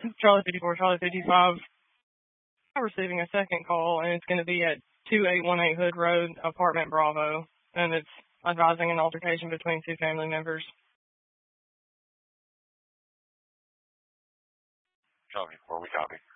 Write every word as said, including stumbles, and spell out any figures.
Charlie fifty-four, Charlie fifty-five. I'm receiving a second call, and it's going to be at two eight one eight Hood Road, apartment Bravo, and it's advising an altercation between two family members. Charlie fifty-four, we copy.